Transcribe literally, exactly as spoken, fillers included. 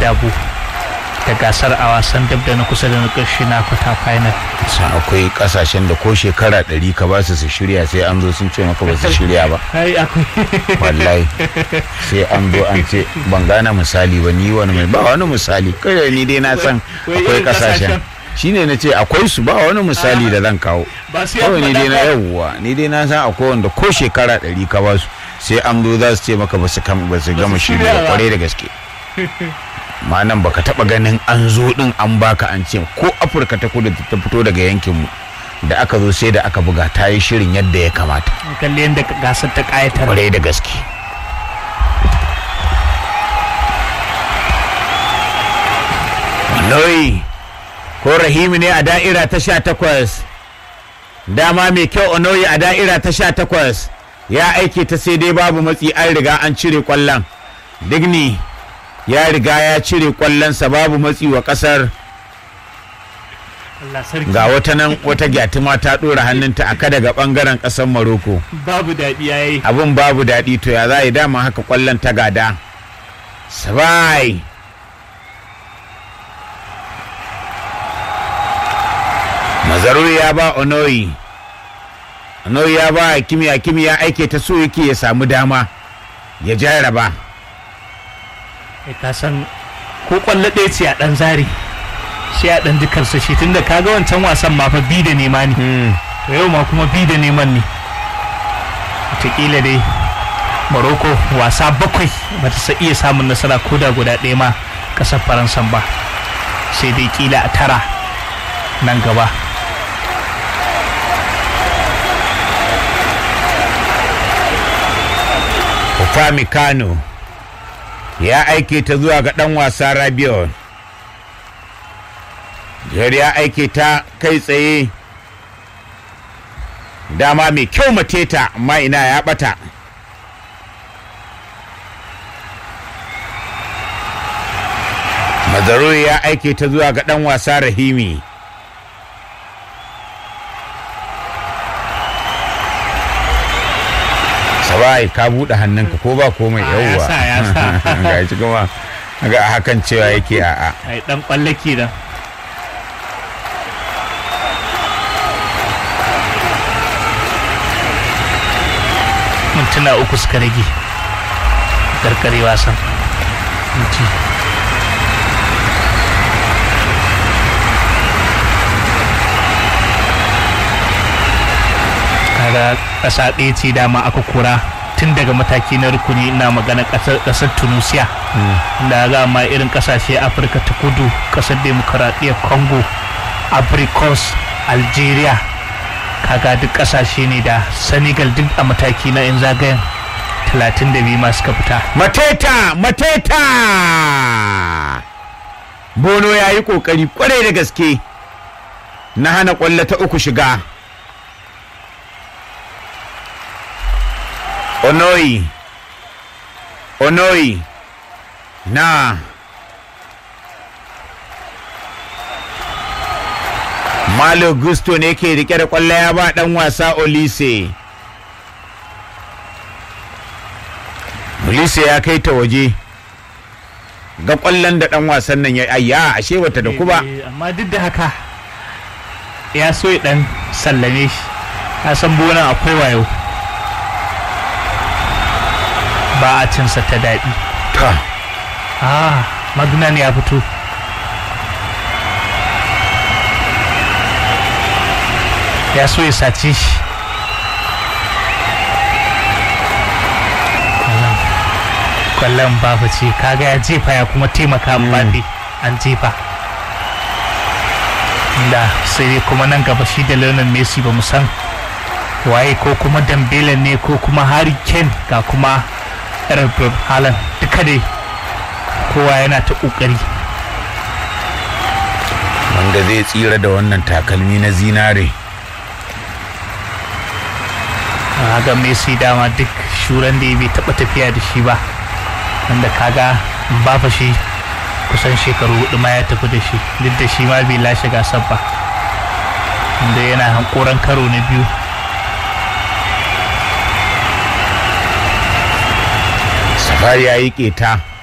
dabo da gasar a wasan dab da na kusa da na ƙarshe na kwata final. San akwai kasashen da ko shekara ɗari ka ba su su shirya sai an zo sun ce maka ba su shirya ba. Ai akwai. Wallahi sai an zo an ce ban gane misali ba ni wani mai ba wani misali kai ni dai na san akwai kasashen shine na ce akwai su ba wani misali da zan kawo kawai ni dai na yawwa ni dai na san akwai wanda ko shekara ɗari ka ba su sai an zo za su ce maka ba su gama shirya ba kwarai da gaske. Ma nan baka taba ganin an zo din an baka an ce ko Afirka ta kudu ta fito daga yankinmu da aka zo sai da aka buga ta yi shirin yadda ya kamata. Kalle yadda gasar ta kayatar kwarai da gaske. Onoyi ko Rahimi ne a da'ira ta sha takwas, dama mai kyau Onoyi a da'ira ta sha takwas ya aike ta sai dai babu matsi an riga an cire kwallon. Digni ya riga ya cire kwallonsa babu matsi wa kasar. Ga wata nan wata gyatuma ta dora hannunta aka daga bangaren kasar Morocco. Babu daɗi yayi. Abin babu daɗi to ya za yi dama haka kwallon ta gada. Sabai. Mazaruri ya ba Onoyi. Onoyi ya ba Hakimi, Hakimi ya aike ta so yake ya samu dama ya jarraba. Ka san ko kwallo ɗaya ce a ɗan zari sai a ɗan jikarsa shi tunda kaga wancan wasan ma fa bi da nema ne to yau ma kuma bi da neman ne. Wataƙila dai Morocco wasa bakwai ba ta iya samun nasara ko da guda ɗaya ma ƙasar Faransan ba, sai dai ƙila a tara nan gaba. Upamecano ya aike ta zuwa ga ɗan wasa Rabiot. Jihar ya aike ta kai tsaye, dama mai kyau Mateta amma ina ya ɓata. Mazaruri ya aike ta zuwa ga ɗan wasa Rahimi. Sabai ka buɗe hannunka ko ba komai yauwa. Ga shi kuma ga hakan cewa yake a'a. Ai dan kwalle kenan. Mintuna uku suka rage karkare wasan. Minti kaga ƙasa ɗaya ce dama aka kura tun daga mataki na rukuni, ina magana ƙasar Tunisia da ga ma irin ƙasashe Afirka ta kudu, ƙasar demokaradiyyar Congo, Abrikos, Algeria, kaga duk ƙasashe ne da Senegal duk a mataki na yan zagayen talatin da biyu masu ka fita. Mateta Mateta Bono ya yi ƙoƙari ƙwarai da gaske na hana ƙwallo ta uku shiga. Onoyi Onoyi na Malo Gusto ne ke rike da kwallo ya ba dan wasa Olise. Olise ya kai ta waje ga kwallon da dan wasan nan ya ayya ashe bata da kuba, amma duk da haka ya so ya dan sallame shi, ka san bonan akwai wayo ba a cinsa ta daɗi. Ta. Ah, Magnan ya fito. Ya so ya sace shi. Kwallon babu ce, kaga ya jefa ya kuma taimaka Mbappe an jefa. Da sai dai kuma nan gaba shi da Lionel Messi ba mu san waye, ko kuma Dembele ne ko kuma Harry Kane, ga kuma Erling Haaland, duka dai kowa yana ta kokari. Wanda zai tsira da wannan takalmi na zinare. Ga Messi dama duk shuran da bai taba tafiya da shi ba, wanda kaga Mbappe shi kusan shekaru hudu ma ya tafi da shi, duk da shi ma bai lashe gasar ba, inda yana hankoran karo na biyu. Safari ya yi keta